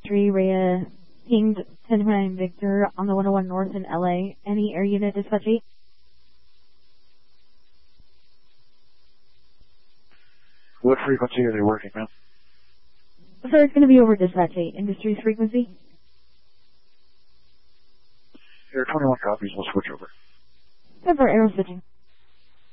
Industry, Rhea, pinged 1029 Victor on the 101 North in LA. Any air unit dispatch 8? What frequency are they working, man? Sir, it's going to be over dispatch 8. Industry's frequency? Air 21 copies, we'll switch over. Good for aero switching.